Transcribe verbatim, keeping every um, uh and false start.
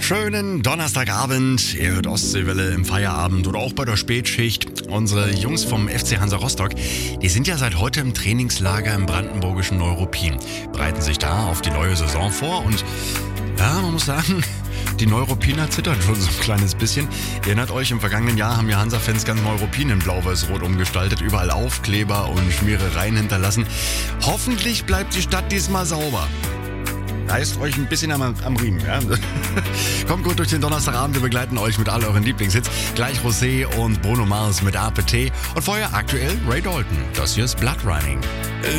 Schönen Donnerstagabend. Ihr hört Ostseewelle im Feierabend oder auch bei der Spätschicht. Unsere Jungs vom F C Hansa Rostock, die sind ja seit heute im Trainingslager im brandenburgischen Neuruppin. Bereiten sich da auf die neue Saison vor und ja, man muss sagen, die Neuruppiner zittern schon so ein kleines bisschen. Ihr erinnert euch, im vergangenen Jahr haben ja Hansa-Fans ganz Neuruppin in blau-weiß-rot umgestaltet, überall Aufkleber und Schmierereien hinterlassen. Hoffentlich bleibt die Stadt diesmal sauber. Reißt euch ein bisschen am, am Riemen, ja? Kommt gut durch den Donnerstagabend, wir begleiten euch mit all euren Lieblingshits. Gleich Rosé und Bruno Mars mit A P T und vorher aktuell Ray Dalton. Das hier ist Blood Running.